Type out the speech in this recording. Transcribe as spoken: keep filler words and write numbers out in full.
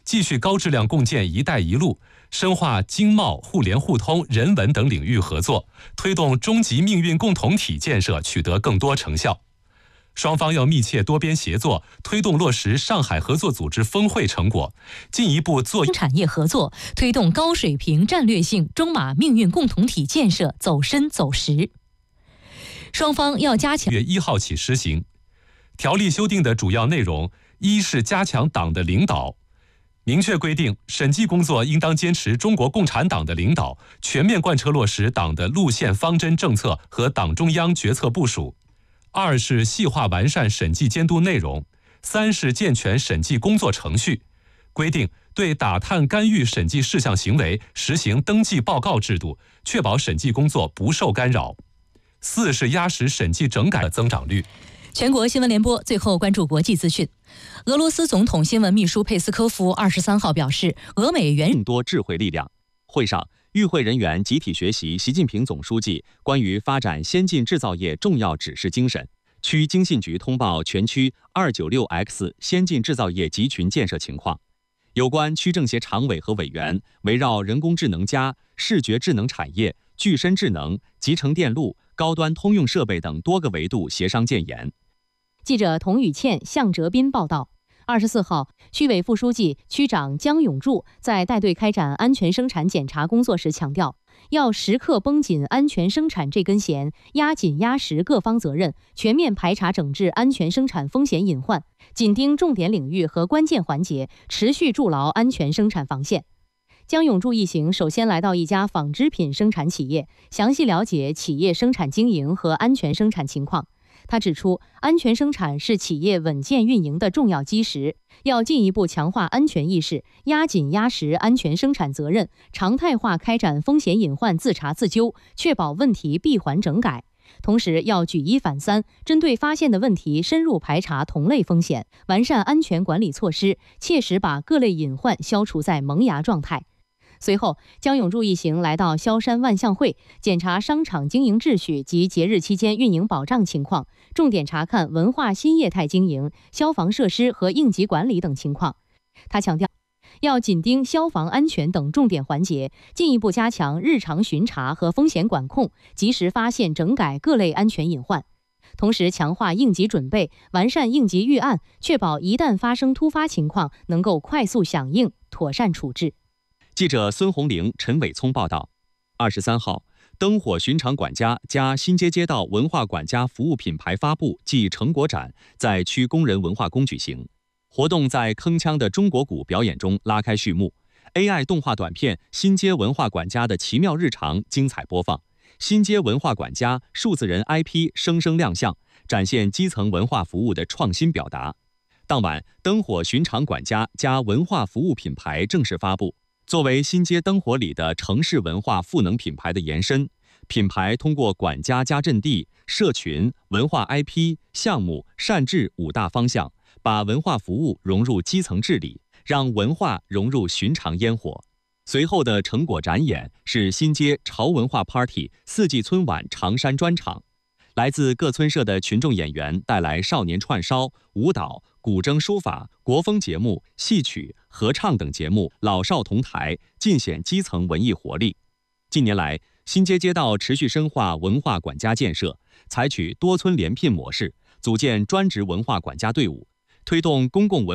继续高质量共建“一带一路”，深化经贸、互联互通、人文等领域合作，推动终极命运共同体建设取得更多成效。双方要密切多边协作，推动落实上海合作组织峰会成果，进一步做产业合作，推动高水平战略性中马命运共同体建设走深走实。双方要加强。 月一号起实行。条例修订的主要内容，一是加强党的领导，明确规定审计工作应当坚持中国共产党的领导，全面贯彻落实党的路线方针政策和党中央决策部署。二是细化完善审计监督内容，三是健全审计工作程序，规定对打探干预审计事项行为实行登记报告制度，确保审计工作不受干扰。四是压实审计整改的增长率。 全国新闻联播最后关注国际资讯。俄罗斯总统新闻秘书佩斯科夫二十三号表示，俄美元更多智慧力量。会上，与会人员集体学习习近平总书记关于发展先进制造业重要指示精神。区经信局通报全区 二九六 X 先进制造业集群建设情况。有关区政协常委和委员围绕人工智能加视觉智能产业、具身智能、集成电路、高端通用设备等多个维度协商建言。 记者童宇倩、向哲斌报道。二十四号，区委副书记、区长姜永柱在带队开展安全生产检查工作时强调，要时刻绷紧安全生产这根弦，压紧压实各方责任，全面排查整治安全生产风险隐患，紧盯重点领域和关键环节，持续筑牢安全生产防线。姜永柱一行首先来到一家纺织品生产企业，详细了解企业生产经营和安全生产情况。他指出，安全生产是企业稳健运营的重要基石，要进一步强化安全意识，压紧压实安全生产责任，常态化开展风险隐患自查自纠，确保问题闭环整改。同时，要举一反三，针对发现的问题深入排查同类风险，完善安全管理措施，切实把各类隐患消除在萌芽状态。随后，姜永柱一行来到萧山万象汇，检查商场经营秩序及节日期间运营保障情况，重点查看文化新业态经营、消防设施和应急管理等情况。他强调，要紧盯消防安全等重点环节，进一步加强日常巡查和风险管控，及时发现整改各类安全隐患。同时，强化应急准备，完善应急预案，确保一旦发生突发情况，能够快速响应，妥善处置。 记者孙红玲、陈伟聪报道。二十三号，灯火寻常管家加新街街道文化管家服务品牌发布暨成果展在区工人文化宫举行。活动在铿锵的中国鼓表演中拉开序幕。A I 动画短片《新街文化管家的奇妙日常》精彩播放，新街文化管家数字人 I P 生生亮相，展现基层文化服务的创新表达。当晚，灯火寻常管家加文化服务品牌正式发布。作为新街灯火里的城市文化赋能品牌的延伸，品牌通过管家加阵地、社群、文化 I P、项目、善治五大方向，把文化服务融入基层治理，让文化融入寻常烟火。随后的成果展演是新街潮文化 Party 四季春晚长山专场，来自各村社的群众演员带来少年串烧、舞蹈、古筝书法、国风节目、戏曲、合唱等节目，老少同台，尽显基层文艺活力。近年来，新街街道持续深化文化管家建设，采取多村联聘模式，组建专职文化管家队伍，推动公共文